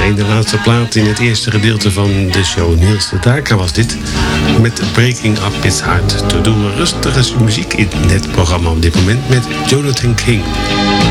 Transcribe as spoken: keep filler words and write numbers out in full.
ene laatste plaat in het eerste gedeelte van de show. Niels de Daker was dit met Breaking Up It's Hard to Do. Rustige muziek in het programma op dit moment met Jonathan King.